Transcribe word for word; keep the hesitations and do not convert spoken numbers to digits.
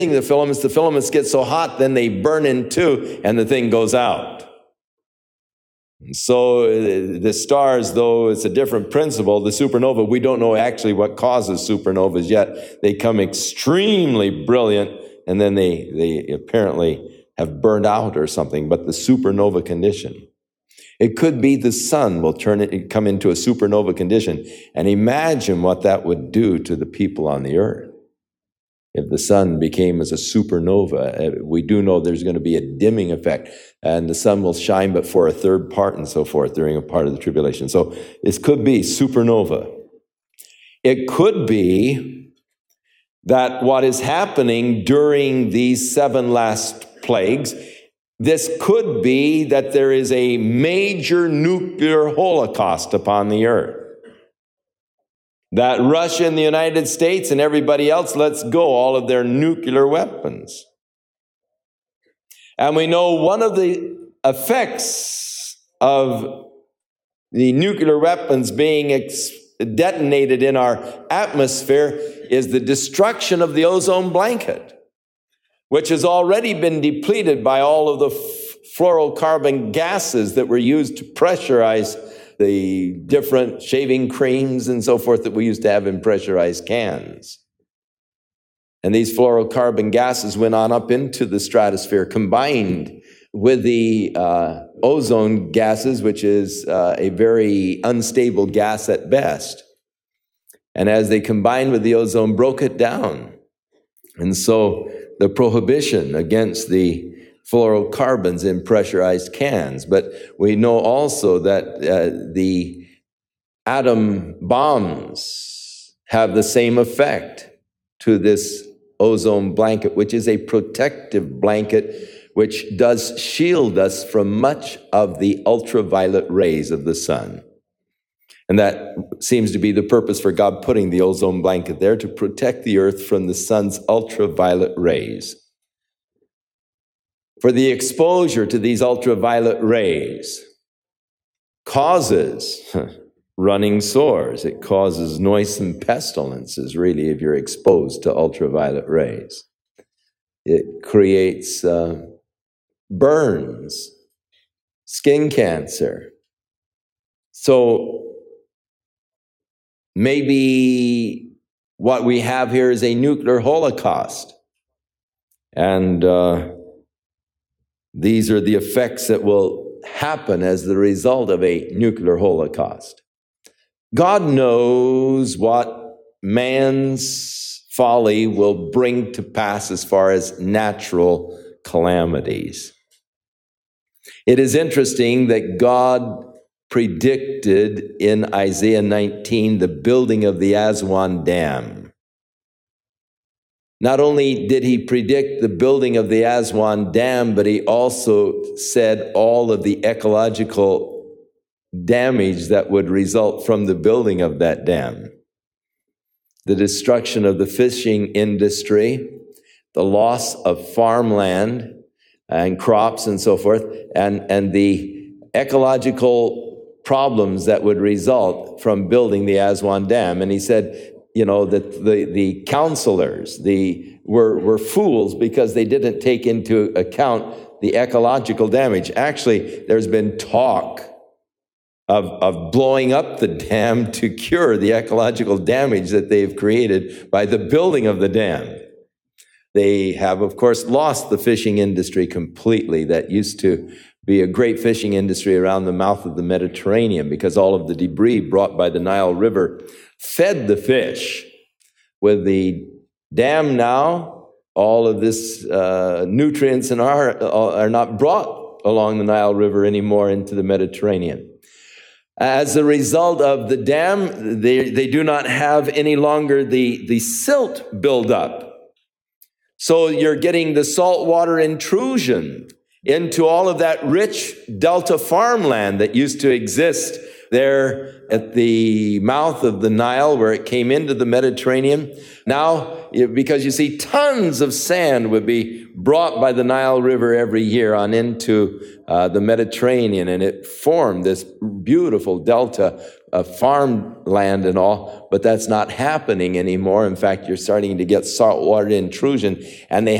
the filaments, the filaments get so hot, then they burn in two, and the thing goes out. And so the stars, though it's a different principle, the supernova, we don't know actually what causes supernovas yet. They come extremely brilliant, and then they, they apparently have burned out or something, but the supernova condition. It could be the sun will turn it, come into a supernova condition, and imagine what that would do to the people on the earth. If the sun became as a supernova, we do know there's going to be a dimming effect, and the sun will shine but for a third part and so forth during a part of the tribulation. So this could be supernova. It could be that what is happening during these seven last plagues, this could be that there is a major nuclear holocaust upon the earth. That Russia and the United States and everybody else lets go all of their nuclear weapons. And we know one of the effects of the nuclear weapons being ex- detonated in our atmosphere is the destruction of the ozone blanket, which has already been depleted by all of the f- fluorocarbon gases that were used to pressurize the different shaving creams and so forth that we used to have in pressurized cans. And these fluorocarbon gases went on up into the stratosphere, combined with the uh, ozone gases, which is uh, a very unstable gas at best. And as they combined with the ozone, broke it down. And so the prohibition against the fluorocarbons in pressurized cans. But we know also that uh, the atom bombs have the same effect to this ozone blanket, which is a protective blanket which does shield us from much of the ultraviolet rays of the sun. And that seems to be the purpose for God putting the ozone blanket there, to protect the earth from the sun's ultraviolet rays. For the exposure to these ultraviolet rays causes running sores. It causes noisome pestilences, really, if you're exposed to ultraviolet rays. It creates uh, burns, skin cancer. So maybe what we have here is a nuclear holocaust. And uh, these are the effects that will happen as the result of a nuclear holocaust. God knows what man's folly will bring to pass as far as natural calamities. It is interesting that God predicted in Isaiah nineteen the building of the Aswan Dam. Not only did he predict the building of the Aswan Dam, but he also said all of the ecological damage that would result from the building of that dam. The destruction of the fishing industry, the loss of farmland and crops and so forth, and, and the ecological problems that would result from building the Aswan Dam. And he said, you know, that the, the counselors the, were, were fools because they didn't take into account the ecological damage. Actually, there's been talk of, of blowing up the dam to cure the ecological damage that they've created by the building of the dam. They have, of course, lost the fishing industry completely. That used to be a great fishing industry around the mouth of the Mediterranean, because all of the debris brought by the Nile River fed the fish. With the dam now, all of this uh, nutrients and are, are not brought along the Nile River anymore into the Mediterranean. As a result of the dam, they, they do not have any longer the, the silt buildup. So you're getting the saltwater intrusion into all of that rich delta farmland that used to exist there at the mouth of the Nile where it came into the Mediterranean. Now, because you see, tons of sand would be brought by the Nile River every year on into uh, the Mediterranean, and it formed this beautiful delta of farmland and all, but that's not happening anymore. In fact, you're starting to get saltwater intrusion, and they